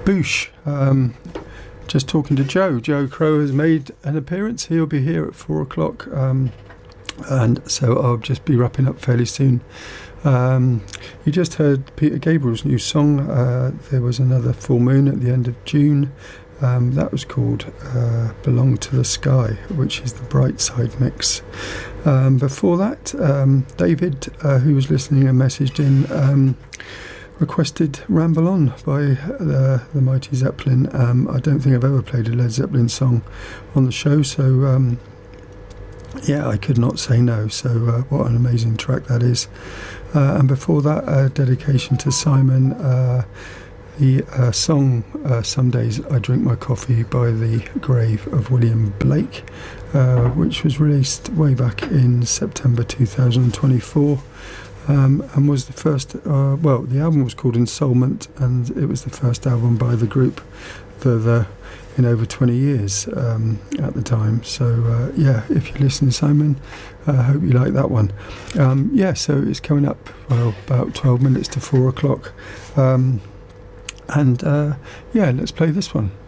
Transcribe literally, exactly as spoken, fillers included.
Boosh. Um, just talking to Joe. Joe Crow has made an appearance. He'll be here at four o'clock. Um, and so I'll just be wrapping up fairly soon. Um, you just heard Peter Gabriel's new song. Uh, there was another full moon at the end of June. Um, that was called uh, Belong to the Sky, which is the Bright Side mix. Um, before that, um, David, uh, who was listening and messaged in, um, requested Ramble On by uh, the Mighty Zeppelin. Um, I don't think I've ever played a Led Zeppelin song on the show, so um, yeah, I could not say no. So uh, what an amazing track that is. Uh, and before that, a dedication to Simon, uh, the uh, song uh, Some Days I Drink My Coffee by the grave of William Blake, uh, which was released way back in September two thousand twenty-four, um, and was the first, uh, well, the album was called Ensoulment, and it was the first album by the group the, the, in over twenty years um, at the time. So uh, yeah, if you listen, Simon, I uh, hope you like that one. Um, yeah, so it's coming up, well, about twelve minutes to four o'clock. Um, And uh, yeah, let's play this one.